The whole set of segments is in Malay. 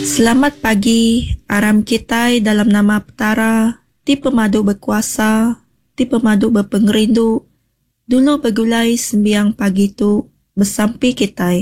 Selamat pagi, aram kitai dalam nama Petara, ti pemadu berkuasa, ti pemadu berpengerindu, dulu bergulai sembiang pagi tu bersampi kitai.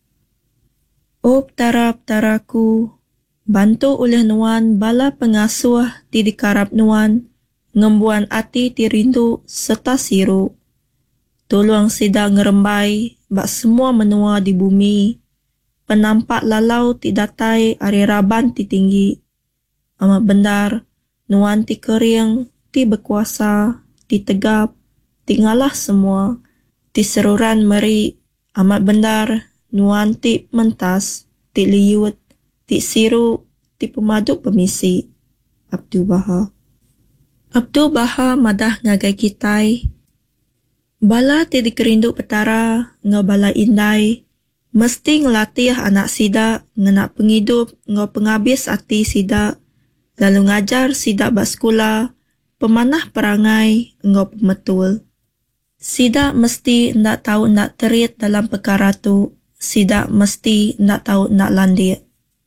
Oh Petara-petaraku, bantu oleh nuan bala pengasuh ti dikarap nuan, ngembuan ati ti rindu serta siru. Tolong sida ngerembai, bak semua menua di bumi, penampak lalau ti datai ari raban ti tinggi. Amat benar, nuan ti kering, ti berkuasa, ti tegap, ti ngalah semua, ti seruran meri. Amat benar, nuan ti mentas, ti liut, ti siru, ti pemaduk pemisi. Abdul Baha. Abdul Baha madah ngagai kitai. Bala ti dikerindu Petara, ngabala indai, mesti ngelatih anak sida ngenak pengidup ngau pengabis ati sida, lalu ngajar sida bak sekolah, pemanah perangai ngau pemetul. Sida mesti ndak tahu nak terit dalam perkara tu, sida mesti ndak tahu nak landik.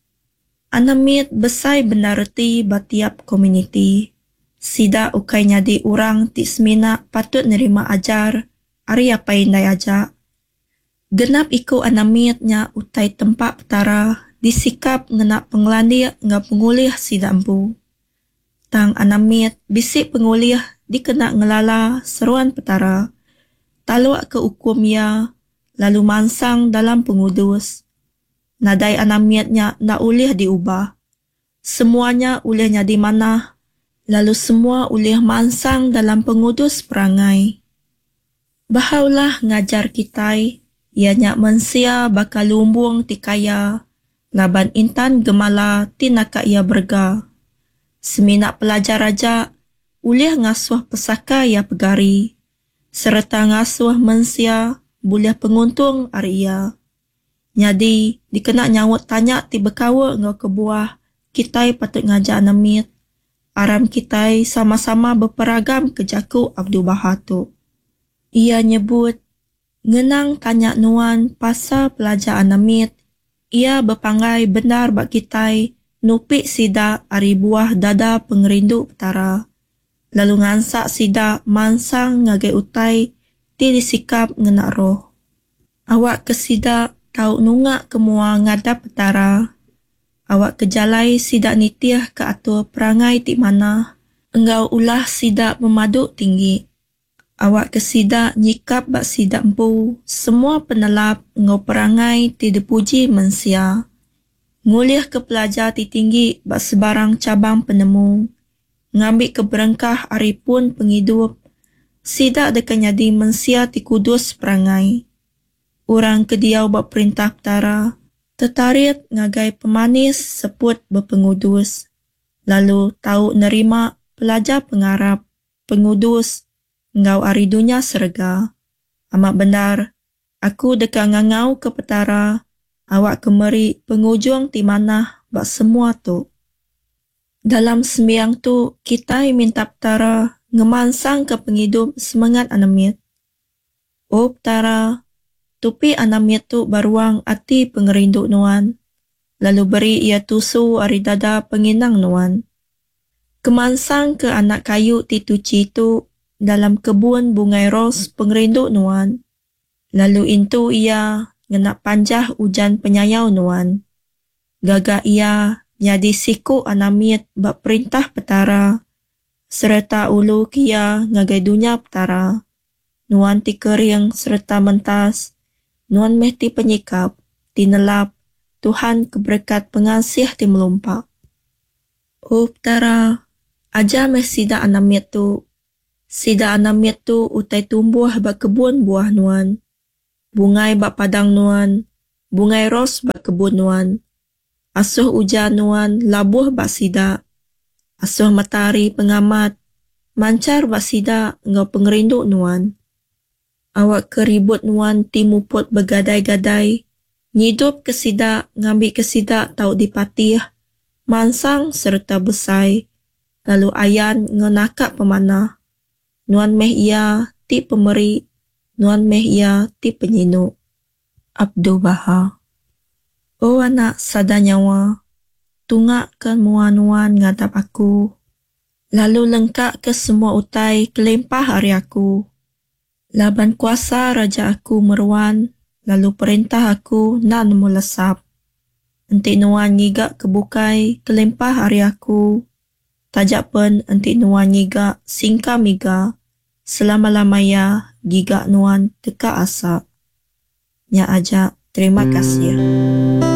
Anamit besai benar reti batiap komuniti. Sida ukai nyadi orang ti semina patut nerima ajar, ari apa indai ajak. Genap iku anamitnya utai tempat Petara, disikap ngenak penglandik ngau pengulih sida empu. Tang anamit bisik pengulih dikenak ngelala seruan Petara, taluak ke hukum ya, lalu mansang dalam pengudus. Nadai anamitnya nak ulih diubah. Semuanya ulihnya di mana, lalu semua ulih mansang dalam pengudus perangai. Bahaulah ngajar kitai, ianya mensia bakal lumbung ti kaya, laban intan gemala ti naka ia berga. Seminak pelajar raja, ulih ngasuh pesaka ia pegari, serta ngasuh mensia boleh penguntung ari ia. Nyadi dikena nyawut tanya ti bekawa ngau kebuah, kitai patut ngajar namit. Aram kitai sama-sama berperagam kejaku Abdul Baha tu. Ia nyebut, ngenang tanya nuan pasal pelajar anamit, ia berpanggai benar bak kitai nupik sida ari buah dada pengerindu Petara. Lalu ngansak sida mansang ngagai utai ti disikap ngenak roh. Awak kesida tahu nungak kemua ngadap Petara. Awak kejalai sida nitiah ke atur perangai ti mana, enggau ulah sida memaduk tinggi. Awak kesida nyikap bak sida empu, semua penelap ngau perangai ti dipuji mensia. Ngulih ke pelajar ti tinggi bak sebarang cabang penemu, ngambil ke berengkah aripun pengidup, sida dekan jadi mensia ti kudus perangai. Orang kediau bak perintah Petara, tertarik ngagai pemanis seput berpengudus. Lalu tahu nerima pelajar pengarap, pengudus, ngau ari dunia serga. Amat benar, aku dekat ngangau ke Petara, awak kemeri pengujung ti mana bak semua tu. Dalam sembiang tu, kita minta Petara ngemansang ke pengidup semangat anamit. Oh Petara, tupi anamit tu baruang ati pengerindu nuan, lalu beri ia tusu ari dada penginang nuan. Kemansang ke anak kayu ti tuci tu dalam kebun bungai ros pengerindu nuan, lalu intu ia ngenak panjah hujan penyayau nuan. Gagak ia nyadi siku anamit bak perintah Petara, serta ulu kia ngagai dunia Petara. Nuan ti kering serta mentas, nuan mehti penyikap, ti nelap, Tuhan keberkat pengasih ti melumpak. Oh Petara, aja meh sida anamit tu. Sida anamit tu utai tumbuh bak kebun buah nuan. Bungai bak padang nuan, bungai ros bak kebun nuan. Asuh ujan nuan labuh bak sida. Asuh matahari pengamat, mancar bak sida ngau pengerindu nuan. Awak keribut nuan timuput bergadai-gadai, nyidup kesida ngambil kesida tau dipatih, mansang serta besai, lalu ayan ngenakak pemanah. Nuan meh ia ti pemeri, nuan meh ia ti penyinu. Abdul Baha. Oh anak sada nyawa, tunga ke muan-muan ngadap aku. Lalu lengkap ke semua utai kelimpah hari aku. Laban kuasa raja aku meruan, lalu perintah aku nan melesap. Enti nuan nyiga kebukai kelimpah hari aku. Tajak pun enti nuan nyiga singka miga, selama-lamanya giga nuan teka asa. Nya aja, terima kasih.